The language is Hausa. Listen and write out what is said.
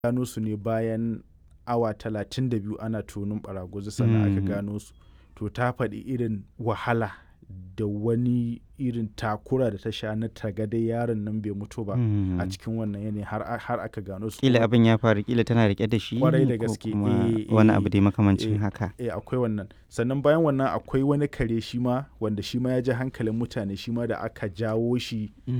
gano su ne bayan awa 32 ana tonon ɓaraguzu sannan aka gano su. To ta faɗi irin wahala da wani irin takura da ta sha na ta ga dai yaron nan bai mutu ba a cikin wannan yanayi har aka gano su. Kila abin ya faru kila tana riƙe da shi Kwarai da ko gaske. kuma wani abu dai makamancin haka. Akwai wannan. Sannan bayan wannan akwai wani kare shi ma wanda shi ma ya ji hankalin mutane shi ma da aka jawo shi